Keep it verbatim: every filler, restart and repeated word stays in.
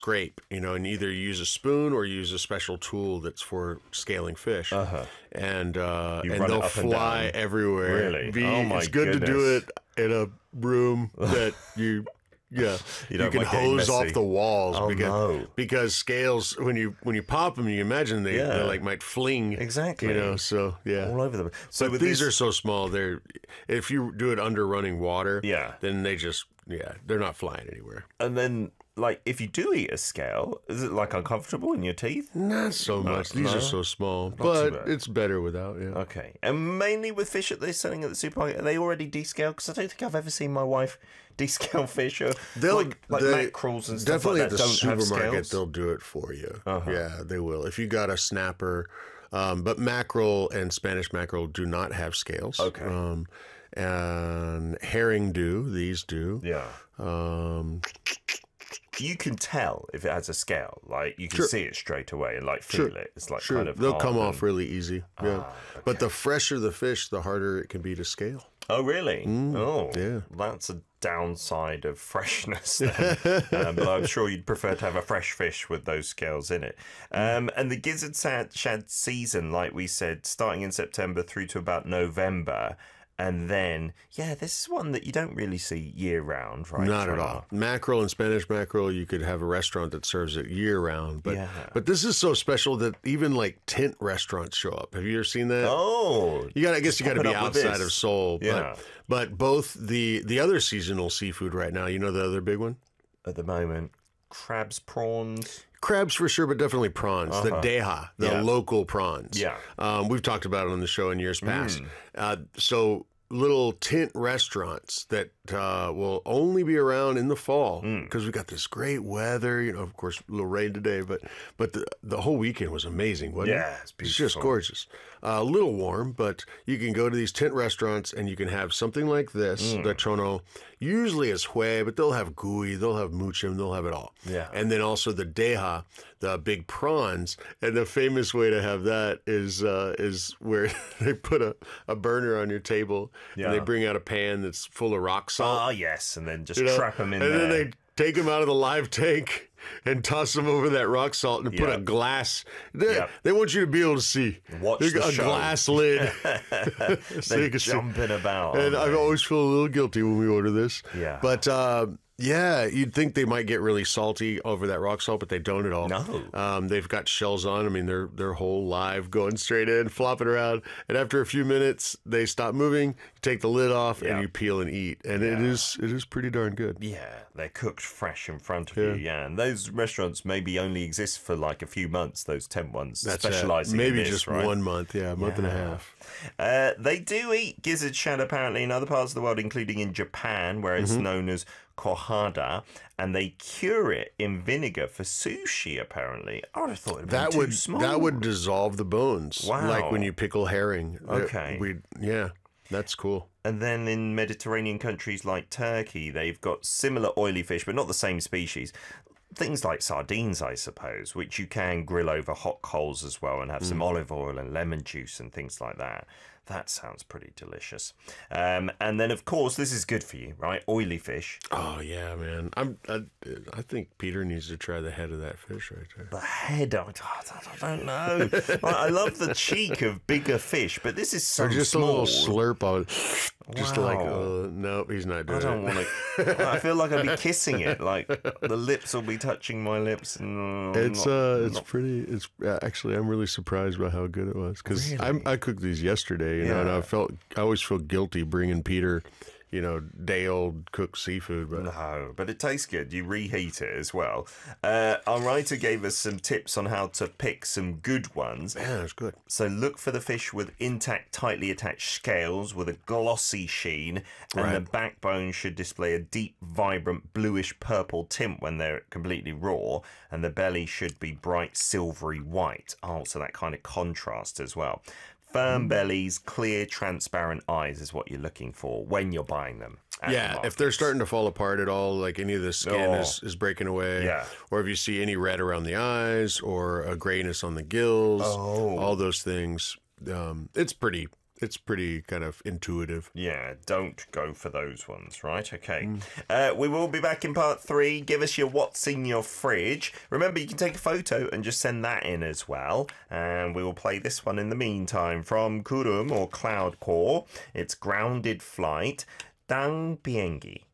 scrape, you know, and either use a spoon or use a special tool that's for scaling fish. Uh-huh. And uh, You and run it they'll up and fly down. everywhere. Really? Be, Oh, my it's good goodness. to do it in a room that you. Yeah, You you, don't can mind getting hose messy. off the walls Oh, because no. because scales when you when you pop them, you imagine they, Yeah. they like might fling Exactly. You know, so yeah, all over them. So but with these this- are so small. They're if you do it under running water, Yeah. then they just yeah they're not flying anywhere. And then, like, if you do eat a scale, is it like uncomfortable in your teeth? Not so much. These no? are so small, too but bad. it's better without. Yeah. Okay. And mainly with fish that they're selling at the supermarket, are they already descaled? Because I don't think I've ever seen my wife descale fish or They'll like, like they- mackerels and stuff definitely like that at the don't have supermarket. scales. They'll do it for you. Uh-huh. Yeah, they will. If you got a snapper, um, but mackerel and Spanish mackerel do not have scales. Okay. Um, and herring do. These do. Yeah. Um, You can tell if it has a scale. Like, you can Sure. see it straight away and, like, feel Sure. it. It's, like, sure, kind of they'll hard come and- off really easy. Yeah, Ah, but the fresher the fish, the harder it can be to scale. Oh, really? oh, yeah. That's a downside of freshness then. um, but I'm sure you'd prefer to have a fresh fish with those scales in it. Um, and the gizzard shad, shad season, like we said, starting in September through to about November. And then, yeah, this is one that you don't really see year round, right? Not at Trevor? all. Mackerel and Spanish mackerel, you could have a restaurant that serves it year round. But Yeah. but this is so special that even like tent restaurants show up. Have you ever seen that? Oh, You got. I guess you got to pop it be up with outside this. of Seoul. Yeah. But, but both the the other seasonal seafood right now. You know the other big one. at the moment, crabs, prawns. Crabs for sure, but definitely prawns. The deha, the Yeah. local prawns. Yeah. um, we've talked about it on the show in years past. Uh, so little tent restaurants that uh, will only be around in the fall because we got this great weather. You know, of course, a little rain today, but but the the whole weekend was amazing, wasn't Yeah, it? it's just beautiful. gorgeous. Uh, a little warm, but you can go to these tent restaurants and you can have something like this. The chono usually is hue, but they'll have gui, they'll have muchim, they'll have it all. Yeah. And then also the deha, the big prawns. And the famous way to have that is uh, is where they put a, a burner on your table Yeah. and they bring out a pan that's full of rock salt. Ah, yes, and then just you know, trap them in and there. then they take them out of the live tank and toss them over that rock salt and put Yeah. a glass. They, Yeah. they want you to be able to see. Watch There's the a show. glass lid. So They're you can see. jumping about. And aren't I they? always feel a little guilty when we order this. Yeah. But uh, yeah, you'd think they might get really salty over that rock salt, but they don't at all. No. Um, they've got shells on. I mean, they're they're whole live, going straight in, flopping around. And after a few minutes, they stop moving. You take the lid off, Yeah. and you peel and eat. And it is it is pretty darn good. Yeah, they're cooked fresh in front of you. Yeah, and those restaurants maybe only exist for like a few months. Those tent ones, That's it. specializing Maybe in this, just right? one month. Yeah, a month and a Yeah. half. Uh, they do eat gizzard shad apparently in other parts of the world, including in Japan, where it's Mm-hmm. known as kohada, and they cure it in vinegar for sushi. Apparently, I would have thought it'd been That too would small. that would dissolve the bones. Wow. Like when you pickle herring. Okay. We yeah, that's cool. And then in Mediterranean countries like Turkey, they've got similar oily fish, but not the same species. Things like sardines, I suppose, which you can grill over hot coals as well and have Mm. some olive oil and lemon juice and things like that. That sounds pretty delicious. Um, and then, of course, this is good for you, right? Oily fish. Oh yeah, man. I'm. I, I think Peter needs to try the head of that fish right there. The head, I don't, I don't know. Like, I love the cheek of bigger fish, but this is so Or just small. a little slurp on. Just like, Wow. uh, nope, he's not doing I don't it. want to. I feel like I'd be kissing it. Like the lips will be touching my lips, and uh, It's not- uh, it's not- pretty. It's uh, actually, I'm really surprised by how good it was because Really? I cooked these yesterday, you know, and Yeah. I felt I always feel guilty bringing Peter, you know, day old cooked seafood, but No, but it tastes good. You reheat it as well. Uh, our writer gave us some tips on how to pick some good ones. man, it's good. So look for the fish with intact, tightly attached scales with a glossy sheen, and Right. the backbone should display a deep, vibrant, bluish purple tint when they're completely raw, and the belly should be bright, silvery white. Oh, so that kind of contrast as well. Firm bellies, clear, transparent eyes is what you're looking for when you're buying them. at the Yeah, if markets. they're starting to fall apart at all, like any of the skin Oh. is, is breaking away, Yeah. or if you see any red around the eyes or a grayness on the gills, Oh. all those things, um, it's pretty it's pretty kind of intuitive. Yeah, don't go for those ones, right? Okay. Mm. Uh, we will be back in part three. Give us your what's in your fridge. Remember, you can take a photo and just send that in as well. And we will play this one in the meantime from Kurum or Cloud Core. It's Grounded Flight, Dang Biengi.